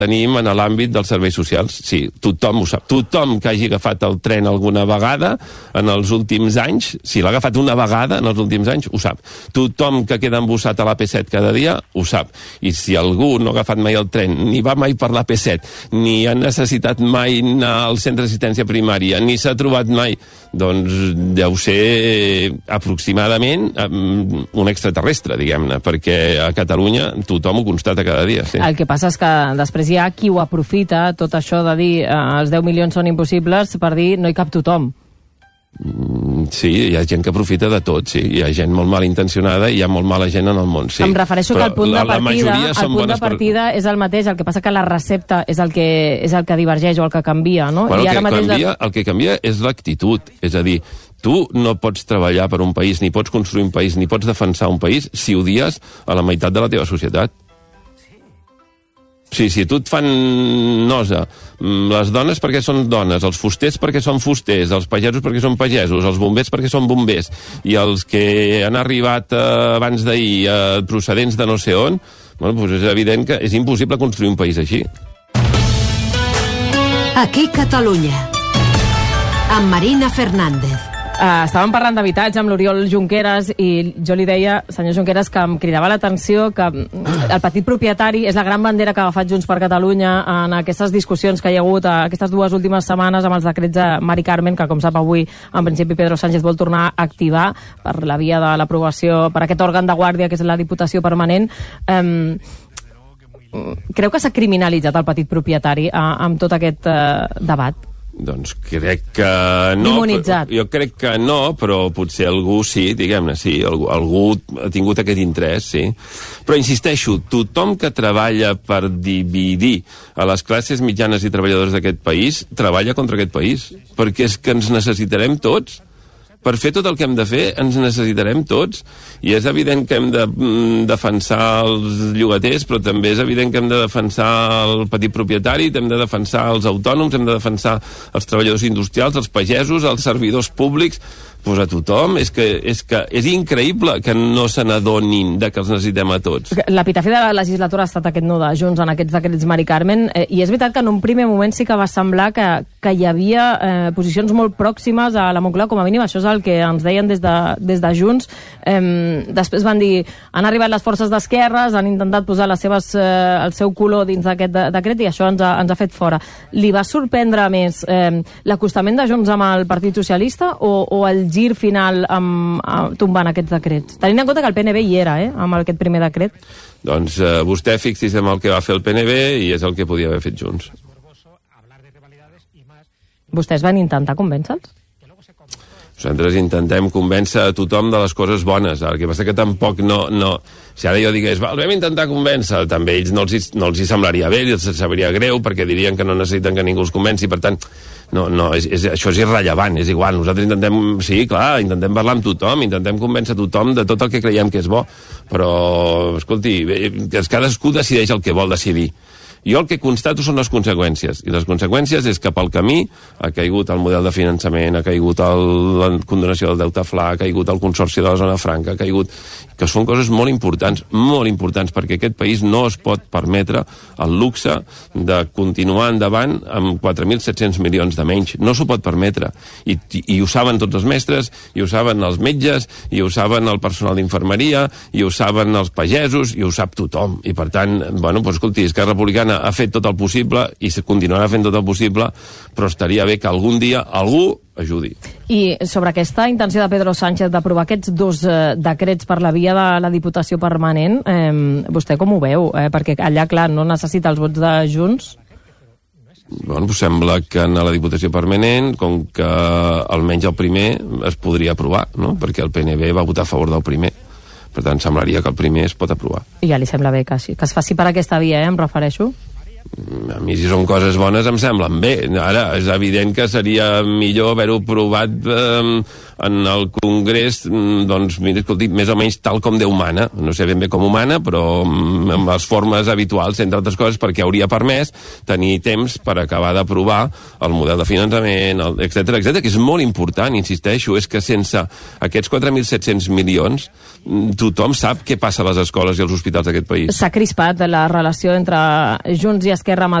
tenim en l'àmbit dels serveis socials. Sí, tothom ho sap. Tothom que hagi agafat el tren alguna vegada en els últims anys, si l'ha agafat una vegada en els últims anys, ho sap. Tothom que queda embussat a l'AP7 cada dia, ho sap. I si algú no ha agafat mai el tren, ni va mai per l'AP7, ni ha necessitat mai anar al centre d'assistència primària, ni s'ha trobat mai, doncs deu ser aproximadament un extraterrestre, diguem-ne, perquè a Catalunya tothom ho constata cada dia. Sí. El que passa és que després hi ha qui ho aprofita, tot això de dir els 10 milions són impossibles, per dir no hi cap tothom. Sí, hi ha gent que aprofita de tot, sí. Hi ha gent molt malintencionada i hi ha molt mala gent en el món, sí. Em refereixo que el punt de partida és el mateix, el que passa que la recepta és el que divergeix o el que canvia, no? Bueno, el que canvia és l'actitud, és a dir, tu no pots treballar per un país, ni pots construir un país, ni pots defensar un país si odies a la meitat de la teva societat. Sí, si tu et fan nosa, les dones perquè són dones, els fusters perquè són fusters, els pagesos perquè són pagesos, els bombers perquè són bombers, i els que han arribat abans d'ahir procedents de no sé on, bueno, doncs és evident que és impossible construir un país així. Aquí Catalunya, amb Marina Fernández. Estàvem parlant d'habitatge amb l'Oriol Junqueras i jo li deia, senyor Junqueras, que em cridava l'atenció que el petit propietari és la gran bandera que ha agafat Junts per Catalunya en aquestes discussions que hi ha hagut aquestes 2 últimes setmanes amb els decrets de Mari Carmen, que com sap avui en principi Pedro Sánchez vol tornar a activar per la via de l'aprovació per aquest òrgan de guàrdia que és la Diputació Permanent. Creu que s'ha criminalitzat el petit propietari amb tot aquest debat? Doncs crec que no. Demonitzat. Jo crec que no, però potser algú sí, diguem-ne, sí, algú ha tingut aquest interès, sí. Però insisteixo, tothom que treballa per dividir a les classes mitjanes i treballadores d'aquest país, treballa contra aquest país, perquè és que ens necessitarem tots. Per fer tot el que hem de fer ens necessitarem tots, i és evident que hem de defensar els llogaters, però també és evident que hem de defensar el petit propietari, hem de defensar els autònoms, hem de defensar els treballadors industrials, els pagesos, els servidors públics, doncs a tothom. És que és increïble que no se n'adonin de que els necessitem a tots. L'epitafi de la legislatura ha estat aquest no de Junts en aquests decrets Mari Carmen, i és veritat que en un primer moment sí que va semblar que hi havia posicions molt pròximes a la Moncloa, com a mínim això és el que ens deien des de Junts. Després van dir, han arribat les forces d'esquerres, han intentat posar el seu color dins d'aquest decret i això ens ha fet fora. Li va sorprendre més l'acostament de Junts amb el Partit Socialista o el gir final tombant aquests decrets? Tenint en compte que el PNB hi era, amb aquest primer decret. Doncs vostè fixi's en el que va fer el PNB i és el que podia haver fet Junts. Vostès van intentar convèncer-los? Nosaltres intentem convèncer a tothom de les coses bones. El que passa que tampoc no... Si ara jo digués, el vam intentar convèncer, també ells no els hi semblaria bé, els sabria greu, perquè dirien que no necessiten que ningú els convenci, per tant, això és irrellevant, és igual. Nosaltres intentem parlar amb tothom, intentem convèncer tothom de tot el que creiem que és bo, però, escolti, cadascú decideix el que vol decidir. Jo el que constato són les conseqüències, i les conseqüències és que pel camí ha caigut el model de finançament, ha caigut la condonació del deute fla, ha caigut el consorci de la zona franca, ha caigut... que són coses molt importants, perquè aquest país no es pot permetre el luxe de continuar endavant amb 4.700 milions de menys. No s'ho pot permetre. I ho saben tots els mestres, i ho saben els metges, i ho saben el personal d'infermeria, i ho saben els pagesos, i ho sap tothom. I per tant, escolti, Esquerra Republicana ha fet tot el possible i continuarà fent tot el possible, però estaria bé que algun dia algú ajudi. I sobre aquesta intenció de Pedro Sánchez d'aprovar aquests 2 decrets per la via de la Diputació Permanent, vostè com ho veu? Perquè allà, clar, no necessita els vots de Junts. Sembla que en la Diputació Permanent, com que almenys el primer es podria aprovar, no? Perquè el PNB va votar a favor del primer. Per tant, semblaria que el primer es pot aprovar. I ja li sembla bé que es faci per aquesta via, em refereixo? A mi, si són coses bones, em semblen bé. Ara, és evident que seria millor haver-ho aprovat en el Congrés, doncs, mira, escolti, més o menys tal com Déu mana, no sé ben bé com humana, però amb les formes habituals, entre altres coses, perquè hauria permès tenir temps per acabar d'aprovar el model de finançament, etcètera, que és molt important, insisteixo, és que sense aquests 4.700 milions tothom sap què passa a les escoles i als hospitals d'aquest país. S'ha crispat la relació entre Junts i Esquerra a Madrid